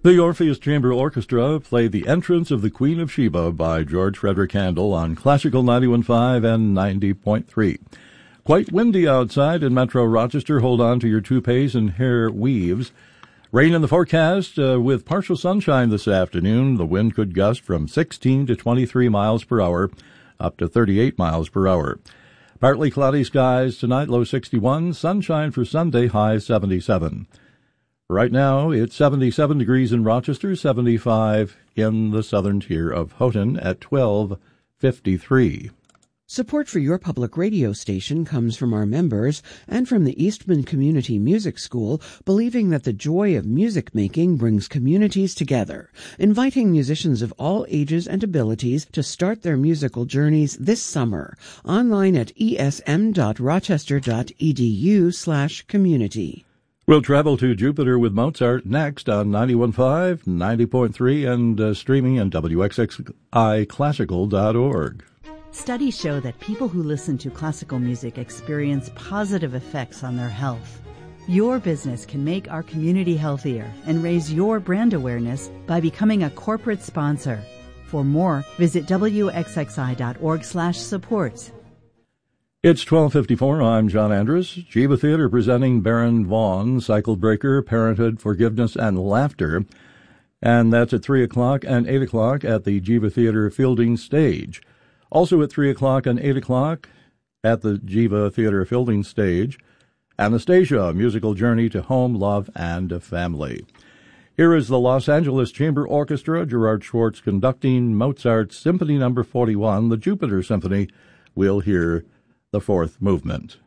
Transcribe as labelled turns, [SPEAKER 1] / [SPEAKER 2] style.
[SPEAKER 1] The Orpheus Chamber Orchestra played The Entrance of the Queen of Sheba by George Frederick Handel on Classical 91.5 and 90.3. Quite windy outside in Metro Rochester. Hold on to your toupees and hair weaves. Rain in the forecast with partial sunshine this afternoon. The wind could gust from 16 to 23 miles per hour, up to 38 miles per hour. Partly cloudy skies tonight, low 61. Sunshine for Sunday, high 77. Right now, it's 77 degrees in Rochester, 75 in the southern tier of Houghton at 12:53.
[SPEAKER 2] Support for your public radio station comes from our members and from the Eastman Community Music School, believing that the joy of music making brings communities together, inviting musicians of all ages and abilities to start their musical journeys this summer. Online at esm.rochester.edu/community.
[SPEAKER 1] We'll travel to Jupiter with Mozart next on 91.5, 90.3, and streaming on wxxiclassical.org.
[SPEAKER 3] Studies show that people who listen to classical music experience positive effects on their health. Your business can make our community healthier and raise your brand awareness by becoming a corporate sponsor. For more, visit wxxi.org/support.
[SPEAKER 1] It's 12:54. I'm John Andrus. Jiva Theater presenting Baron Vaughn, Cycle Breaker, Parenthood, Forgiveness, and Laughter. And that's at 3 o'clock and 8 o'clock at the Jiva Theater Fielding Stage. Also at 3 o'clock and 8 o'clock at the Jiva Theater Fielding Stage, Anastasia, Musical Journey to Home, Love, and Family. Here is the Los Angeles Chamber Orchestra, Gerard Schwartz conducting Mozart's Symphony No. 41, the Jupiter Symphony. We'll hear the fourth movement.